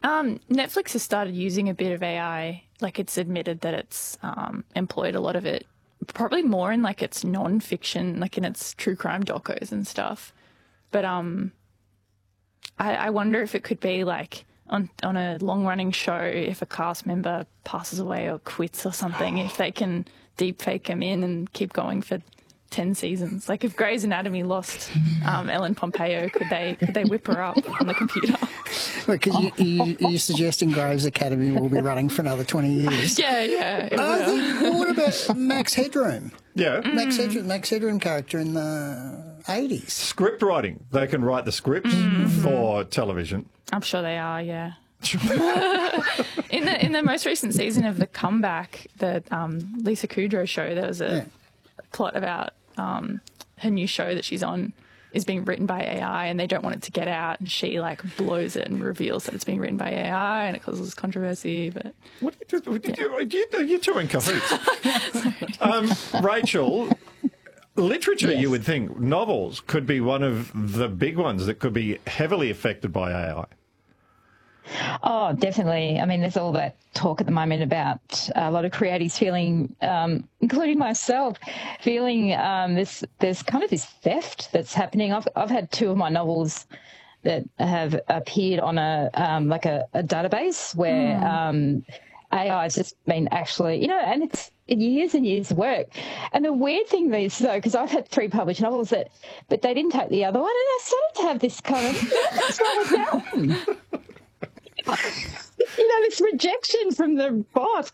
Netflix has started using a bit of AI. Like, it's admitted that it's employed a lot of it, probably more in like its non-fiction, like in its true crime docos and stuff. But I wonder if it could be like on a long-running show, if a cast member passes away or quits or something, if they can deep fake them in and keep going for 10 seasons. Like if Grey's Anatomy lost Ellen Pompeo, could they whip her up on the computer? Because you're suggesting Grey's Academy will be running for another 20 years. Yeah. What about Max Headroom? Yeah. Max Headroom character in the 80s. Script writing. They can write the scripts for television. I'm sure they are, yeah. in the most recent season of The Comeback, the Lisa Kudrow show, there was a plot about her new show that she's on is being written by AI, and they don't want it to get out, and she like blows it and reveals that it's being written by AI, and it causes controversy. But you're two in cahoots. Rachel, literature, you would think novels could be one of the big ones that could be heavily affected by AI. Oh, definitely. I mean, there's all that talk at the moment about a lot of creatives feeling, including myself, feeling there's kind of this theft that's happening. I've had two of my novels that have appeared on a database where AI has just been actually, and it's years and years of work. And the weird thing is, though, because I've had 3 published novels but they didn't take the other one, and I started to have this kind of, what's wrong with that one? This rejection from the bot.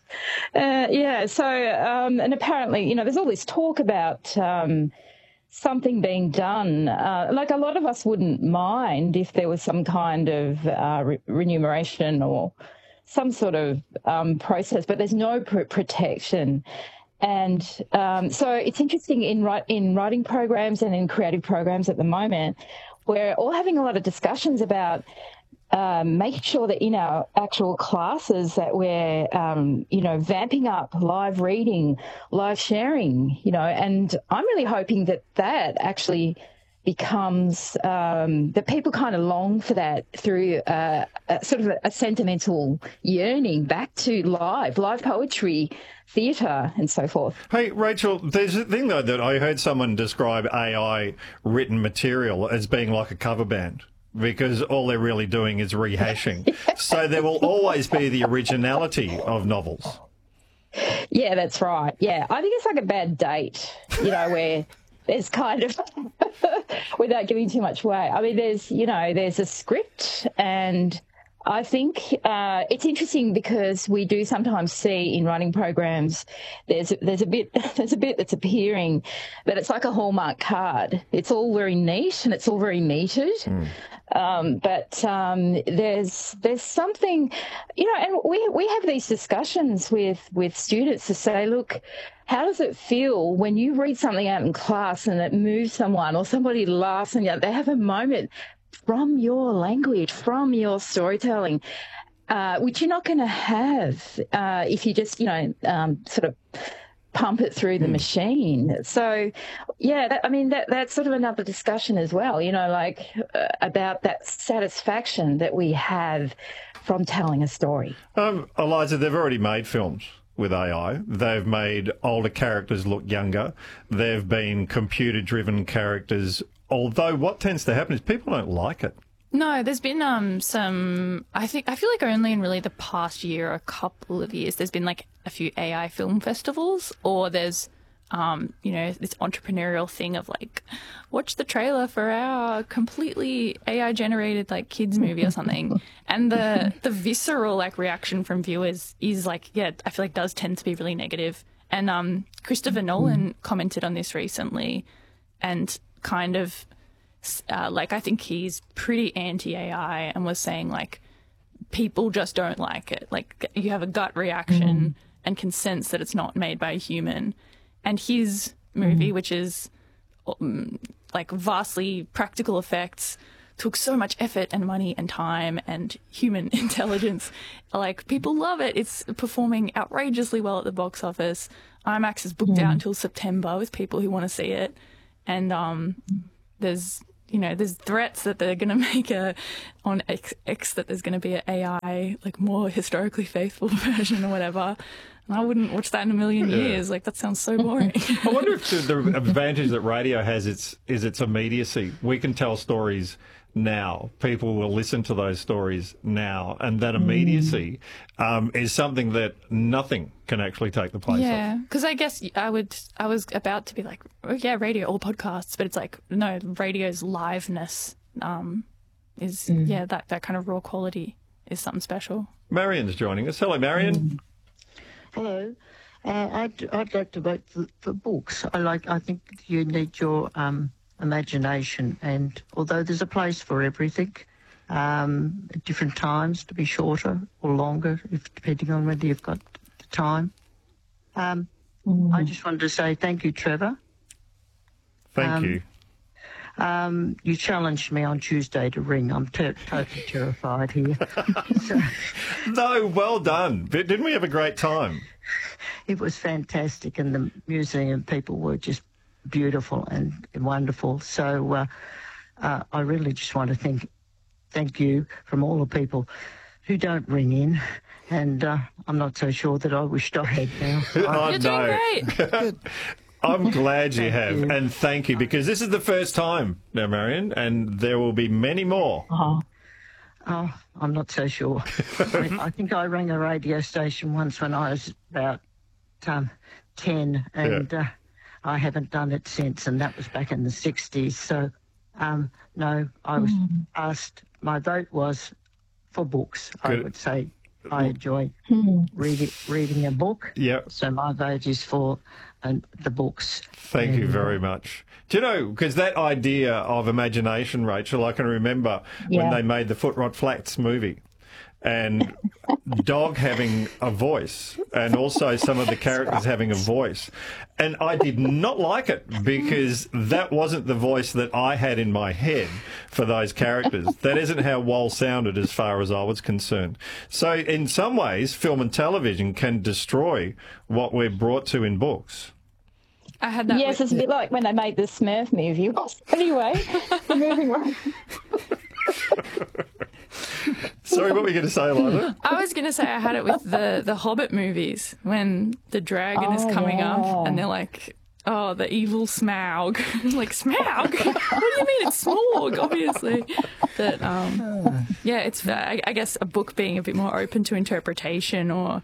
And apparently, there's all this talk about something being done. Like a lot of us wouldn't mind if there was some kind of remuneration or some sort of process, but there's no protection. And so it's interesting in writing programs and in creative programs at the moment, we're all having a lot of discussions about making sure that in our actual classes that we're, vamping up live reading, live sharing, and I'm really hoping that actually becomes that people kind of long for that through sort of a sentimental yearning back to live poetry, theatre and so forth. Hey, Rachel, there's a thing, though, that I heard someone describe AI written material as being like a cover band, because all they're really doing is rehashing. So there will always be the originality of novels. Yeah, that's right. Yeah, I think it's like a bad date, where there's kind of, without giving too much away, I mean, there's a script, and I think it's interesting because we do sometimes see in writing programs there's a bit that's appearing that it's like a Hallmark card. It's all very neat and it's all very metered. But there's something, and we have these discussions with students to say, look, how does it feel when you read something out in class and it moves someone or somebody laughs and they have a moment from your language, from your storytelling, which you're not going to have if you just, sort of pump it through the machine. So, yeah, that's sort of another discussion as well, about that satisfaction that we have from telling a story. Eliza, they've already made films with AI. They've made older characters look younger. They've been computer-driven characters, although what tends to happen is people don't like it. No, there's been I feel like only in really the past year or a couple of years there's been like a few AI film festivals, or there's this entrepreneurial thing of like, watch the trailer for our completely AI generated like kids movie or something. And the visceral like reaction from viewers is like, I feel like does tend to be really negative. And Christopher Nolan commented on this recently and kind of I think he's pretty anti-AI and was saying like people just don't like it. Like you have a gut reaction and can sense that it's not made by a human. And his movie, which is like vastly practical effects, took so much effort and money and time and human intelligence. Like people love it. It's performing outrageously well at the box office. IMAX is booked out until September with people who want to see it. And there's there's threats that they're going to make on X that there's going to be an AI, like more historically faithful version or whatever. And I wouldn't watch that in a million years. Like, that sounds so boring. I wonder if the advantage that radio has is its immediacy. We can tell stories now. People will listen to those stories now. And that immediacy is something that nothing can actually take the place of. Yeah, because I guess I was about to be like, oh, yeah, radio or podcasts, but it's like, no, radio's liveness is, that kind of raw quality is something special. Marion's joining us. Hello, Marion. Hello. I'd like to vote for books. I think you need your imagination, and although there's a place for everything, at different times, to be shorter or longer, depending on whether you've got the time. I just wanted to say thank you, Trevor. Thank you. You challenged me on Tuesday to ring. I'm totally terrified here. No, well done. Didn't we have a great time? It was fantastic, and the museum people were just beautiful and wonderful. So I really just want to thank you from all the people who don't ring in, and I'm not so sure that I wished I had now. You're doing great. I'm glad you have, and thank you, because this is the first time now, Marion, and there will be many more. Oh, I'm not so sure. I think I rang a radio station once when I was about 10, and I haven't done it since, and that was back in the 60s. So, no, I was asked, my vote was for books. Good. I would say I enjoy reading a book. Yep. So my vote is for the books. Thank you very much. Do you know, because that idea of imagination, Rachel, I can remember when they made the Foot Rot Flats movie, and Dog having a voice, and also some of the characters having a voice. And I did not like it, because that wasn't the voice that I had in my head for those characters. That isn't how Wal sounded as far as I was concerned. So in some ways, film and television can destroy what we're brought to in books. I had that. Yes, it's a bit like when they made the Smurf movie. Anyway, moving on. Sorry, what were you going to say, Eliza? I was going to say I had it with the Hobbit movies, when the dragon is coming up and they're like, oh, the evil Smaug. Like, Smaug? What do you mean? It's Smaug, obviously. But, it's, I guess, a book being a bit more open to interpretation, or,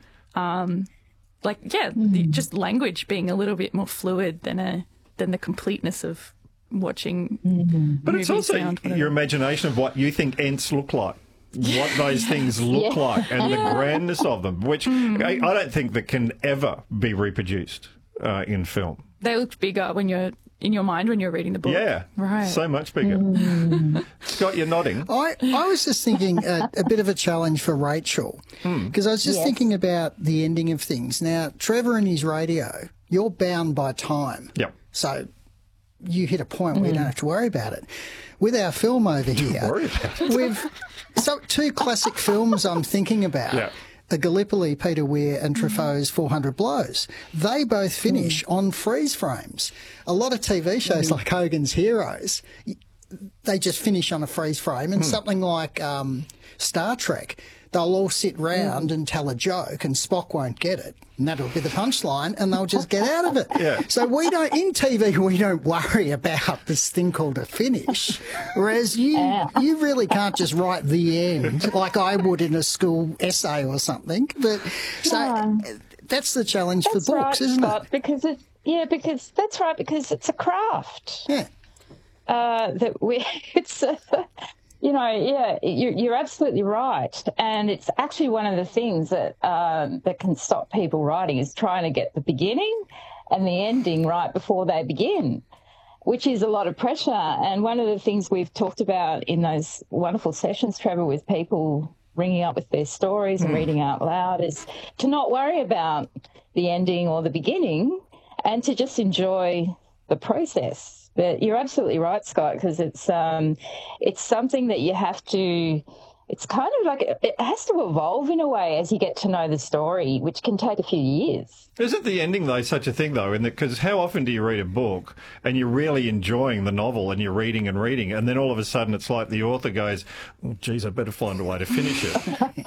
just language being a little bit more fluid than the completeness of watching But it's also your imagination of what you think Ents look like, what those things look like, and the grandness of them, which I don't think that can ever be reproduced in film. They looked bigger when you're in your mind when you're reading the book. Yeah, right. So much bigger. Scott, you're nodding. I was just thinking a bit of a challenge for Rachel, because I was just thinking about the ending of things. Now, Trevor and his radio, you're bound by time. Yep. So you hit a point where you don't have to worry about it. With our film over here, we've two classic films I'm thinking about. Yeah. Gallipoli, Peter Weir, and Truffaut's 400 Blows. They both finish on freeze frames. A lot of TV shows like Hogan's Heroes, they just finish on a freeze frame, and something like Star Trek, they'll all sit round and tell a joke, and Spock won't get it, and that'll be the punchline, and they'll just get out of it. Yeah. So in TV, we don't worry about this thing called a finish, whereas you really can't just write the end like I would in a school essay or something. But that's the challenge for books, isn't Scott, it? Because that's right, because it's a craft. Yeah. You're absolutely right. And it's actually one of the things that can stop people writing, is trying to get the beginning and the ending right before they begin, which is a lot of pressure. And one of the things we've talked about in those wonderful sessions, Trevor, with people ringing up with their stories and reading out loud, is to not worry about the ending or the beginning, and to just enjoy the process. But you're absolutely right, Scott, because it's something that you have to it's kind of like it has to evolve in a way as you get to know the story, which can take a few years. Isn't the ending, though, such a thing, though? Because how often do you read a book and you're really enjoying the novel and you're reading and reading, and then all of a sudden it's like the author goes, oh, geez, I better find a way to finish it.